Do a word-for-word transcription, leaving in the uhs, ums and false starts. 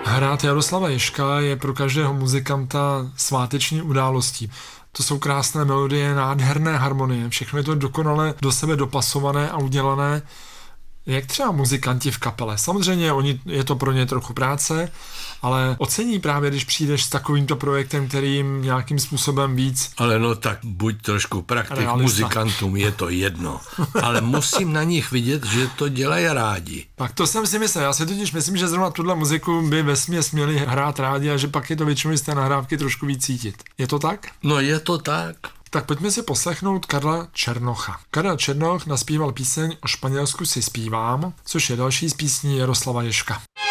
Hrát Jaroslava Ježka je pro každého muzikanta sváteční událostí. To jsou krásné melodie, nádherné harmonie, všechno je to dokonale do sebe dopasované a udělané. Jak třeba muzikanti v kapele. Samozřejmě oni, je to pro ně trochu práce, ale ocení právě, když přijdeš s takovýmto projektem, který jim nějakým způsobem víc... Ale no tak buď trošku praktik, realista. Muzikantům je to jedno. Ale musím na nich vidět, že to dělají rádi. Tak to jsem si myslel. Já si totiž myslím, že zrovna tuhle muziku by vesměs měli hrát rádi a že pak je to většinou z té nahrávky trošku víc cítit. Je to tak? No je to tak. Tak pojďme si poslechnout Karla Černocha. Karel Černoch naspíval píseň O Španělsku si zpívám, což je další z písní Jaroslava Ježka.